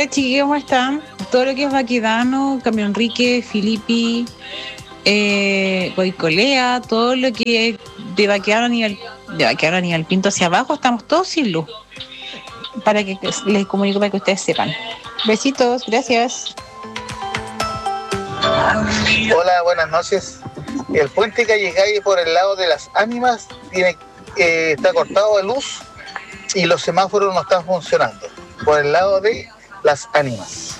Hola chiquillos, ¿cómo están? Todo lo que es Baquedano, Cambio Enrique, Filippi, Goicolea, todo lo que es de Baquedano a nivel Pinto hacia abajo, estamos todos sin luz. Para que les comunico para que ustedes sepan. Besitos, gracias. Hola, buenas noches. El puente Calle por el lado de las Ánimas está cortado de luz y los semáforos no están funcionando. Por el lado de las Ánimas.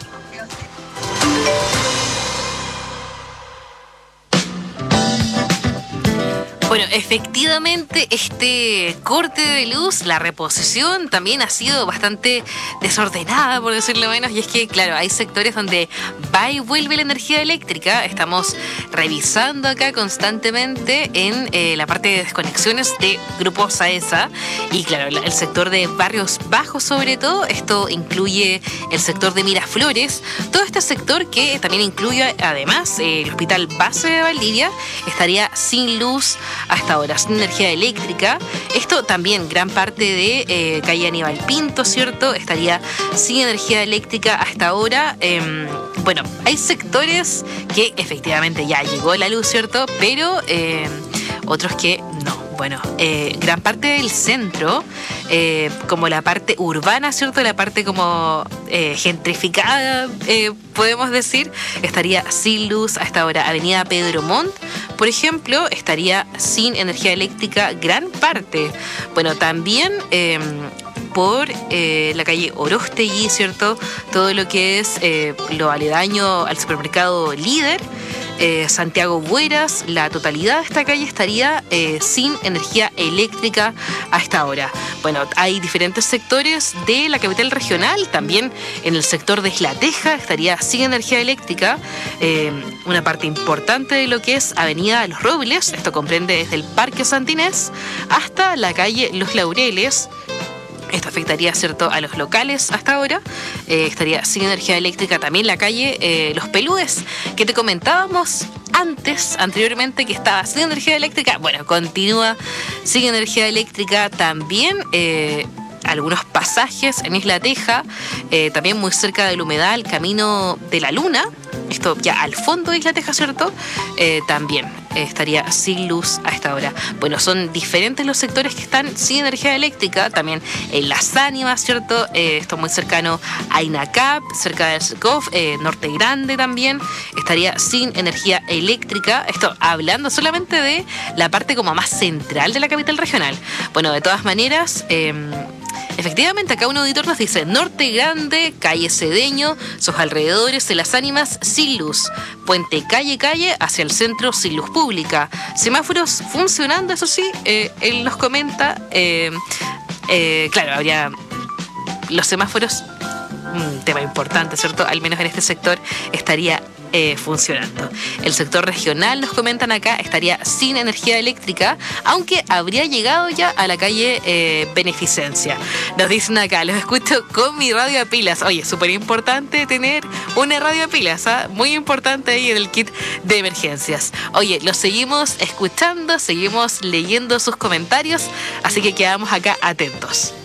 Bueno, efectivamente este corte de luz, la reposición también ha sido bastante desordenada, por decirlo menos, y es que, claro, hay sectores donde va y vuelve la energía eléctrica. Estamos revisando acá constantemente en la parte de desconexiones de Grupo Saesa y, claro, el sector de Barrios Bajos sobre todo. Esto incluye el sector de Miraflores, todo este sector que también incluye además el Hospital Base de Valdivia estaría sin luz hasta ahora, sin energía eléctrica. Esto también, gran parte de calle Aníbal Pinto, ¿cierto? Estaría sin energía eléctrica hasta ahora. Bueno, hay sectores que efectivamente ya llegó la luz, ¿cierto? Pero otros que no. Bueno, gran parte del centro, como la parte urbana, ¿cierto? La parte como gentrificada, podemos decir, estaría sin luz hasta ahora. Avenida Pedro Montt, por ejemplo, estaría sin energía eléctrica gran parte. Bueno, también por la calle Orostegui, ¿cierto? Todo lo que es lo aledaño al supermercado Líder, Santiago Bueras, la totalidad de esta calle estaría sin energía eléctrica hasta ahora. Bueno, hay diferentes sectores de la capital regional, también en el sector de Isla Teja estaría sin energía eléctrica. Una parte importante de lo que es Avenida Los Robles, esto comprende desde el Parque Santinés hasta la calle Los Laureles. Esto afectaría, ¿cierto?, a los locales hasta ahora. Estaría sin energía eléctrica también la calle Los Peludes, que te comentábamos anteriormente que estaba sin energía eléctrica. Bueno, continúa sin energía eléctrica también. Algunos pasajes en Isla Teja, también muy cerca del humedal, Camino de la Luna, esto ya al fondo de Isla Teja, ¿cierto? También estaría sin luz a esta hora. Bueno, son diferentes los sectores que están sin energía eléctrica, también en Las Ánimas, ¿cierto? Esto muy cercano a Inacap, cerca del Secov, Norte Grande también, estaría sin energía eléctrica. Esto hablando solamente de la parte como más central de la capital regional. Bueno, de todas maneras, efectivamente, acá un auditor nos dice: Norte Grande, calle Cedeño, sus alrededores de Las Ánimas sin luz. Puente calle hacia el centro sin luz pública. Semáforos funcionando, eso sí, él nos comenta. Claro, habría los semáforos, un tema importante, ¿cierto? Al menos en este sector estaría funcionando. El sector regional, nos comentan acá, estaría sin energía eléctrica, aunque habría llegado ya a la calle Beneficencia. Nos dicen acá, los escucho con mi radio a pilas. Oye, súper importante tener una radio a pilas, ¿eh? Muy importante ahí en el kit de emergencias. Oye, los seguimos escuchando, seguimos leyendo sus comentarios, así que quedamos acá atentos.